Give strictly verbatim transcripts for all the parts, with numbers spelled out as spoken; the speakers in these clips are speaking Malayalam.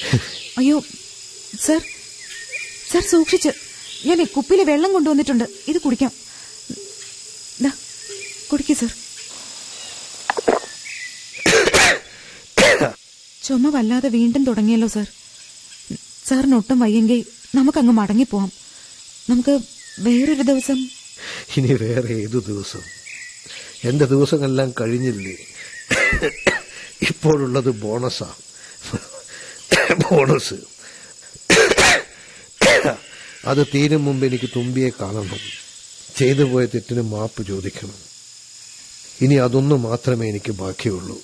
അയ്യോ സർ, സർ സൂക്ഷിച്ച്. ഞാൻ കുപ്പിയിലെ വെള്ളം കൊണ്ടുവന്നിട്ടുണ്ട്, ഇത് കുടിക്കാം. കുടിക്കൂ സർ. ചുമ വല്ലാതെ വീണ്ടും തുടങ്ങിയല്ലോ സർ. സാറിന് ഒട്ടും വയ്യെങ്കിൽ നമുക്കങ്ങ് മടങ്ങിപ്പോവാം. നമുക്ക് വേറൊരു ദിവസം. ഇനി വേറെ ഏതു ദിവസം? എന്റെ ദിവസങ്ങളെല്ലാം കഴിഞ്ഞില്ലേ? ഇപ്പോഴുള്ളത് ബോണസാ. ബോണസ് അത് തീരും മുമ്പ് എനിക്ക് തുമ്പിയെ കാണണം. ചെയ്തു പോയ തെറ്റിന് മാപ്പ് ചോദിക്കണം. ഇനി അതൊന്നു മാത്രമേ എനിക്ക് ബാക്കിയുള്ളൂ.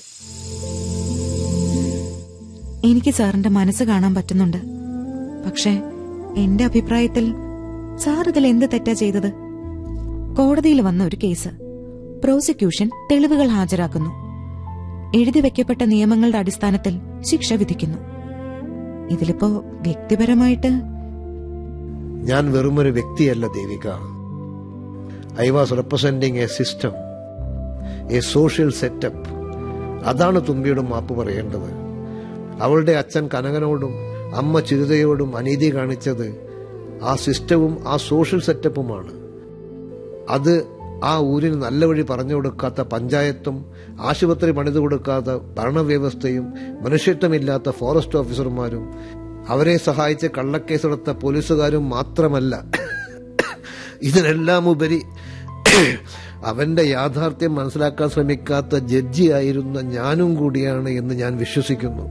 എനിക്ക് സാറിന്റെ മനസ്സ് കാണാൻ പറ്റുന്നുണ്ട്. പക്ഷേ എന്റെ അഭിപ്രായത്തിൽ സാർ ഇതിൽ എന്ത് തെറ്റാ ചെയ്തത്? കോടതിയിൽ വന്ന ഒരു കേസ്, പ്രോസിക്യൂഷൻ തെളിവുകൾ ഹാജരാക്കുന്നു, എഴുതി വെക്കപ്പെട്ട നിയമങ്ങളുടെ അടിസ്ഥാനത്തിൽ ശിക്ഷ വിധിക്കുന്നു. ഇതിലിപ്പോ വ്യക്തിപരമായിട്ട് ഞാൻ വെറുമൊരു വ്യക്തിയല്ല Devika. I was representing A system, A social setup. അതാണ് തുമ്പിയോട് മാപ്പ് പറയേണ്ടത്. അവളുടെ അച്ഛൻ കനകനോടും അമ്മ ചിരുതയോടും അനീതി കാണിച്ചത് ആ സിസ്റ്റവും ആ സോഷ്യൽ സെറ്റപ്പുമാണ്. അത് ആ ഊരിന് നല്ല വഴി പറഞ്ഞു കൊടുക്കാത്ത പഞ്ചായത്തും ആശുപത്രി പണിതു കൊടുക്കാത്ത ഭരണവ്യവസ്ഥയും മനുഷ്യത്വമില്ലാത്ത ഫോറസ്റ്റ് ഓഫീസർമാരും അവരെ സഹായിച്ച് കള്ളക്കേസെടുത്ത പോലീസുകാരും മാത്രമല്ല, ഇതിനെല്ലാം ഉപരി അവന്റെ യാഥാർത്ഥ്യം മനസ്സിലാക്കാൻ ശ്രമിക്കാത്ത ജഡ്ജിയായിരുന്ന ഞാനും കൂടിയാണ് എന്ന് ഞാൻ വിശ്വസിക്കുന്നു.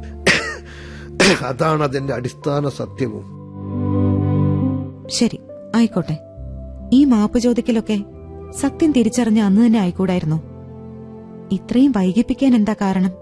അതാണ് അതിന്റെ അടിസ്ഥാന സത്യവും. ശരി, ആയിക്കോട്ടെ. ഈ മാപ്പ് ചോദിക്കലൊക്കെ സത്യം തിരിച്ചറിഞ്ഞ അന്ന് തന്നെ ആയിക്കൂടായിരുന്നു. ഇത്രയും വൈകിപ്പിക്കാൻ എന്താ കാരണം?